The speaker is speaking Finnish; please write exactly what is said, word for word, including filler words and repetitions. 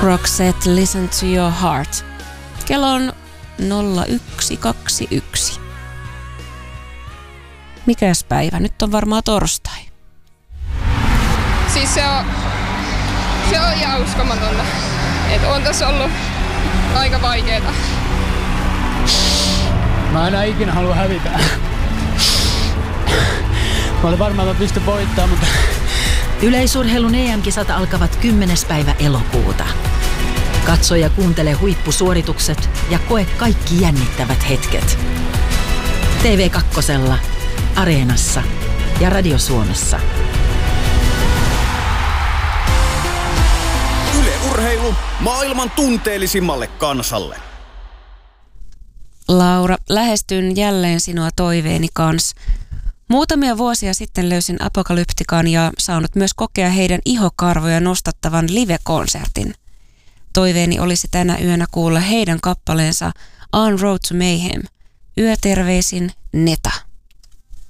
Roxette, Listen to Your Heart. Kello on nolla yksi kaksikymmentäyksi. Mikäs päivä? Nyt on varmaan torstai. Siis se on, se on ihan uskomatonta. Että on tässä ollut aika vaikeeta. Mä enää ikinä halua hävitä. Mä olin varmaan, että mä pystyn voittamaan, mutta... Yleisurheilun E M-kisat alkavat kymmenes päivä elokuuta. Katso ja kuuntele huippusuoritukset ja koe kaikki jännittävät hetket. T V kaksi, Areenassa ja Radio Suomessa. Yle Urheilu maailman tunteellisimmalle kansalle. Laura, lähestyn jälleen sinua toiveeni kanssa. Muutamia vuosia sitten löysin Apokalyptikan ja saanut myös kokea heidän ihokarvoja nostattavan live-konsertin. Toiveeni olisi tänä yönä kuulla heidän kappaleensa On Road to Mayhem. Yöterveisin Neta.